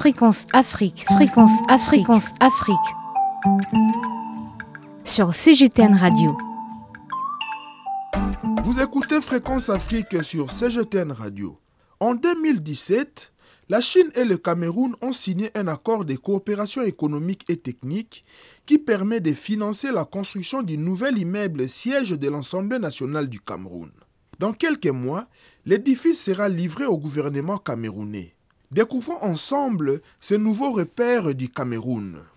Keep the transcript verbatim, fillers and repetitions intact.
Fréquence Afrique, Fréquence Afrique, Fréquence Afrique. Sur C G T N Radio. Vous écoutez Fréquence Afrique sur C G T N Radio. En deux mille dix-sept, la Chine et le Cameroun ont signé un accord de coopération économique et technique qui permet de financer la construction d'un nouvel immeuble siège de l'Assemblée nationale du Cameroun. Dans quelques mois, l'édifice sera livré au gouvernement camerounais. Découvrons ensemble ces nouveaux repères du Cameroun.